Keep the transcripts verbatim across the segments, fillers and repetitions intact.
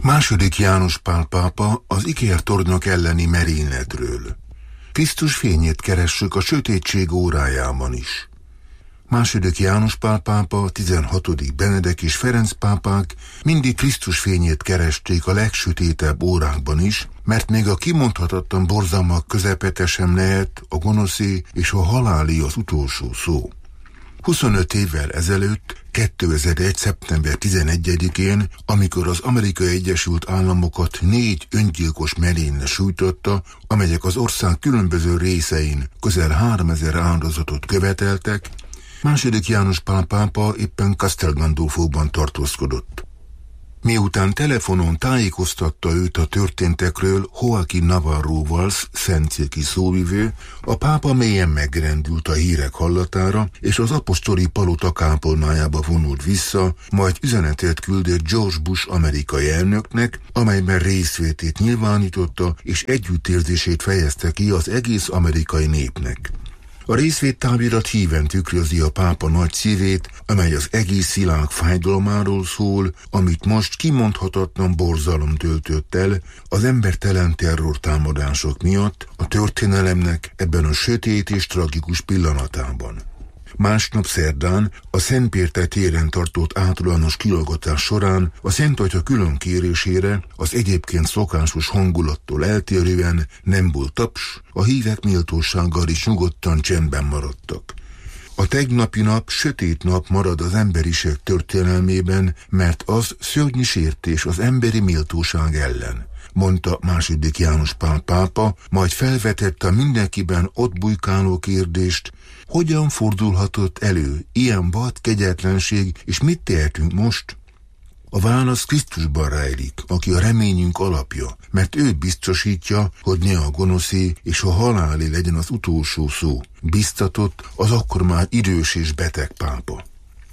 Második János Pál pápa az ikertornyok elleni merényletről. Krisztus fényét keressük a sötétség órájában is. Második János Pál pápa, tizenhatodik Benedek és Ferenc pápák mindig Krisztus fényét keresték a legsötétebb órákban is, mert még a kimondhatatlan borzalmak közepete sem lehet a gonoszé és a halálé az utolsó szó. huszonöt évvel ezelőtt, kétezer-egy. szeptember tizenegyedikén, amikor az Amerikai Egyesült Államokat négy öngyilkos merénylet sújtotta, amelyek az ország különböző részein közel háromezer áldozatot követeltek, második János Pál pápa éppen Castel Gandolfóban tartózkodott. Miután telefonon tájékoztatta őt a történtekről Joaquín Navarro Valls szentszéki szóvivő, a pápa mélyen megrendült a hírek hallatára, és az apostoli palota kápolnájába vonult vissza, majd üzenetet küldött George Bush amerikai elnöknek, amelyben részvétét nyilvánította és együttérzését fejezte ki az egész amerikai népnek. A részvéttávirat híven tükrözi a pápa nagy szívét, amely az egész világ fájdalmáról szól, amit most kimondhatatlan borzalom töltött el az embertelen terrortámadások miatt a történelemnek ebben a sötét és tragikus pillanatában. Másnap szerdán a Szent Péter téren tartott általános kiallgatás során a Szent Atya külön kérésére az egyébként szokásos hangulattól eltérően nem volt taps, a hívek méltósággal is nyugodtan csendben maradtak. A tegnapi nap sötét nap marad az emberiség történelmében, mert az szörnyű sértés az emberi méltóság ellen, mondta második János Pál pápa, majd felvetette a mindenkiben ott bujkáló kérdést, hogyan fordulhatott elő ilyen vad kegyetlenség, és mit tehetünk most? A válasz Krisztusban rejlik, aki a reményünk alapja, mert ő biztosítja, hogy ne a gonoszé és a halálé legyen az utolsó szó, biztatott az akkor már idős és beteg pápa.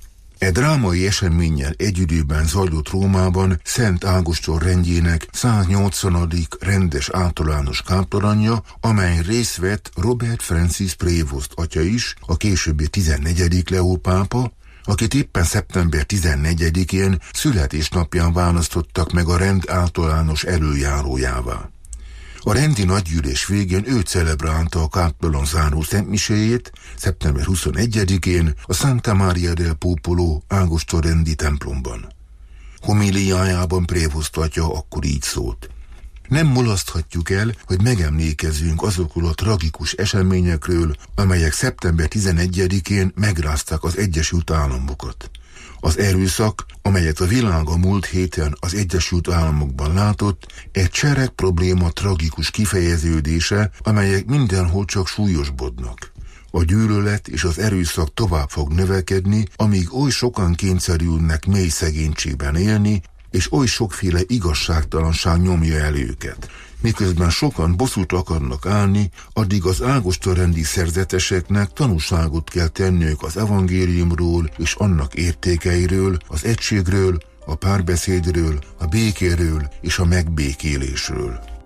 E drámai eseménnyel egy időben zajlott Rómában Szent Ágoston rendjének száznyolcvanadik rendes általános kápolanja, amelyen részt vett Robert Francis Prévost atya is, a későbbi tizennegyedik Leó pápa, akit éppen szeptember tizennegyedikén születésnapján választottak meg a rend általános előjárójává. A rendi nagygyűlés végén ő celebrálta a kápolon záró szentmiséjét szeptember huszonegyedikén a Santa Maria del Popolo Ágoston rendi templomban. Homiliájában Prévost atya akkor így szólt. Nem mulaszthatjuk el, hogy megemlékezzünk azokról a tragikus eseményekről, amelyek szeptember tizenegyedikén megrázták az Egyesült Államokat. Az erőszak, amelyet a világ a múlt héten az Egyesült Államokban látott, egy csereg probléma tragikus kifejeződése, amelyek mindenhol csak súlyosbodnak. A gyűlölet és az erőszak tovább fog növekedni, amíg oly sokan kényszerülnek mély szegénységben élni, és oly sokféle igazságtalanság nyomja el őket. Miközben sokan bosszút akarnak állni, addig az Ágoston rendi szerzeteseknek tanúságot kell tenniük az evangéliumról és annak értékeiről, az egységről, a párbeszédről, a békéről és a megbékélésről.